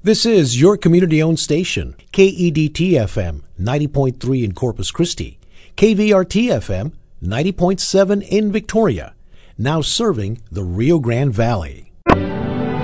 This is your community-owned station, KEDT-FM 90.3 in Corpus Christi, KVRT-FM 90.7 in Victoria, now serving the Rio Grande Valley.